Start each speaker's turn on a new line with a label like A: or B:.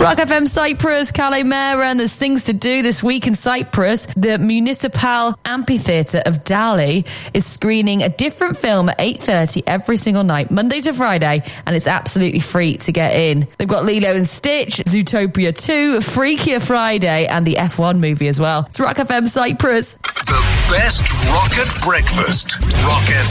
A: Rock FM Cyprus, Calimera, and there's things to do this week in Cyprus. The Municipal Amphitheatre of Dali is screening a different film at 8:30 every single night, Monday to Friday, and it's absolutely free to get in. They've got Lilo and Stitch, Zootopia 2, Freakier Friday, and the F1 movie as well. It's Rock FM Cyprus.
B: The best rocket breakfast. Rock FM.